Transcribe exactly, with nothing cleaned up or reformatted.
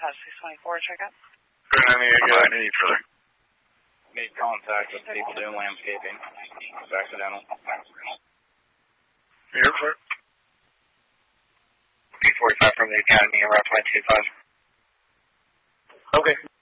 Patch six twenty-four, check out. Any, uh, any further? Made contact with people doing landscaping. It's accidental. Here for it. B forty-five from the Academy, around twenty-two five. Okay.